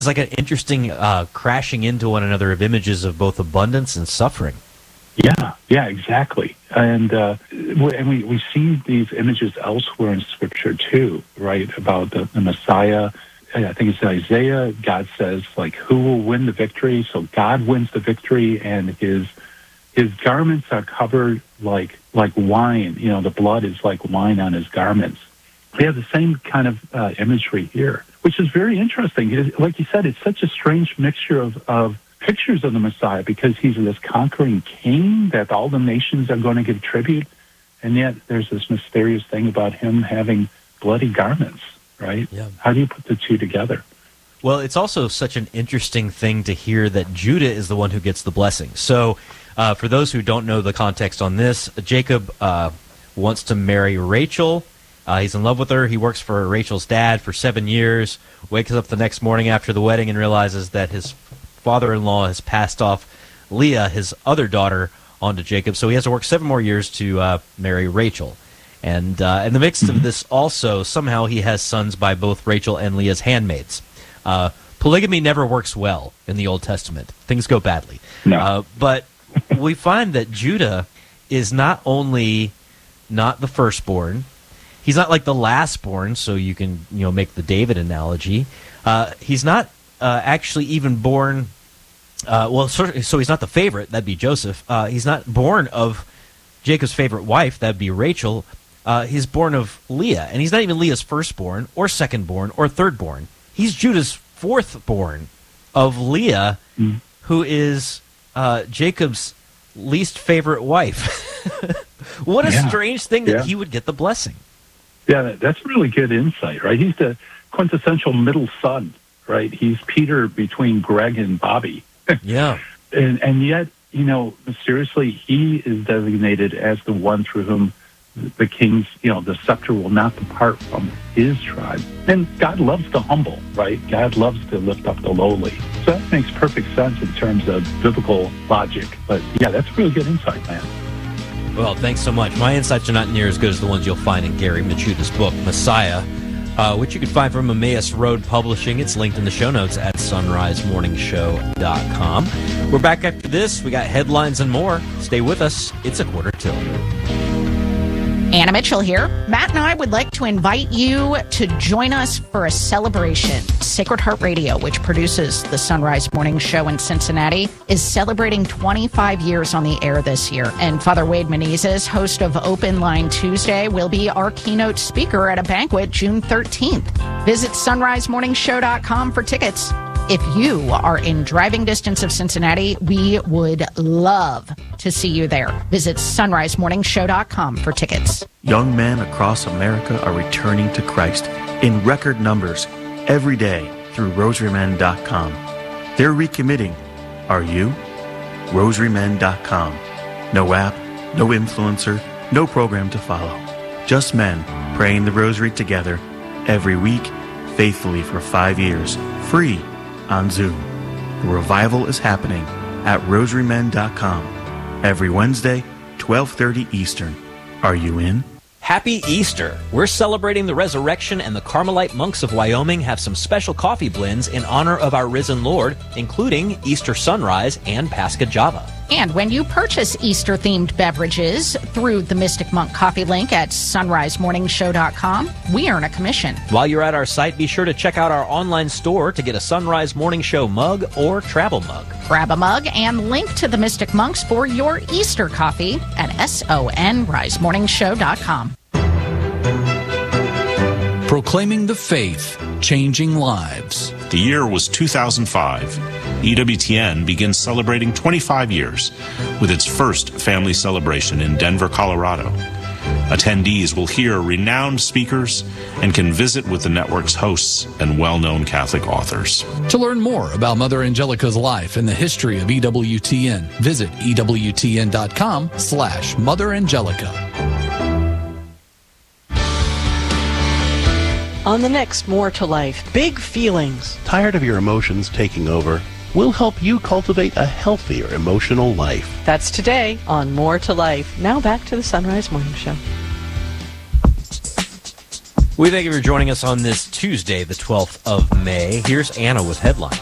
It's like an interesting crashing into one another of images of both abundance and suffering. Yeah, exactly. And we see these images elsewhere in Scripture too, right? About the Messiah. I think it's in Isaiah. God says, like, who will win the victory? So God wins the victory, and his garments are covered like wine. You know, the blood is like wine on his garments. We have the same kind of imagery here, which is very interesting. Like you said, it's such a strange mixture of pictures of the Messiah, because he's this conquering king that all the nations are going to give tribute, and yet there's this mysterious thing about him having bloody garments, right? Yeah. How do you put the two together? Well, it's also such an interesting thing to hear that Judah is the one who gets the blessing. So for those who don't know the context on this, Jacob wants to marry Rachel. He's in love with her. He works for Rachel's dad for 7 years, wakes up the next morning after the wedding and realizes that his father-in-law has passed off Leah, his other daughter, onto Jacob. So he has to work 7 more years to marry Rachel. And in the midst of this also, somehow he has sons by both Rachel and Leah's handmaids. Polygamy never works well in the Old Testament. Things go badly. No. But we find that Judah is not only not the firstborn, he's not like the lastborn, so you can make the David analogy. He's not actually even born, so he's not the favorite, that'd be Joseph. He's not born of Jacob's favorite wife, that'd be Rachel. He's born of Leah, and he's not even Leah's firstborn, or secondborn, or thirdborn. He's Judah's fourthborn of Leah, who is Jacob's least favorite wife. What a strange thing that he would get the blessing. Yeah, that's really good insight, right? He's the quintessential middle son, right? He's Peter between Greg and Bobby. Yeah. And yet, mysteriously, he is designated as the one through whom the king's, the scepter will not depart from his tribe. And God loves the humble, right? God loves to lift up the lowly. So that makes perfect sense in terms of biblical logic. But yeah, that's really good insight, man. Well, thanks so much. My insights are not near as good as the ones you'll find in Gary Michuda's book, Messiah, which you can find from Emmaus Road Publishing. It's linked in the show notes at sunrisemorningshow.com. We're back after this. We got headlines and more. Stay with us. It's a quarter till. Anna Mitchell here. Matt and I would like to invite you to join us for a celebration. Sacred Heart Radio, which produces the Sunrise Morning Show in Cincinnati, is celebrating 25 years on the air this year. And Father Wade Menezes, host of Open Line Tuesday, will be our keynote speaker at a banquet June 13th. Visit sunrisemorningshow.com for tickets. If you are in driving distance of Cincinnati, we would love to see you there. Visit sunrisemorningshow.com for tickets. Young men across America are returning to Christ in record numbers every day through rosarymen.com. They're recommitting. Are you? rosarymen.com. No app, no influencer, no program to follow. Just men praying the rosary together every week, faithfully for 5 years, free on Zoom. The revival is happening at rosarymen.com every Wednesday, 12:30 Eastern. Are you in? Happy Easter! We're celebrating the resurrection, and the Carmelite monks of Wyoming have some special coffee blends in honor of our risen Lord, including Easter Sunrise and Pascha Java. And when you purchase Easter-themed beverages through the Mystic Monk coffee link at sunrisemorningshow.com, we earn a commission. While you're at our site, be sure to check out our online store to get a Sunrise Morning Show mug or travel mug. Grab a mug and link to the Mystic Monks for your Easter coffee at sunrisemorningshow.com. Proclaiming the faith, changing lives. The year was 2005. EWTN begins celebrating 25 years with its first family celebration in Denver, Colorado. Attendees will hear renowned speakers and can visit with the network's hosts and well-known Catholic authors. To learn more about Mother Angelica's life and the history of EWTN, visit EWTN.com/Mother Angelica. On the next More to Life, big feelings. Tired of your emotions taking over? We'll help you cultivate a healthier emotional life. That's today on More to Life. Now back to the Sunrise Morning Show. We thank you for joining us on this Tuesday, the 12th of May. Here's Anna with headlines.